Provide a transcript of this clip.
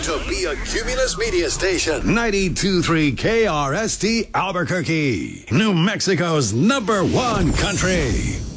to be a Cumulus Media Station. 92.3 KRST Albuquerque, New Mexico's #1 country.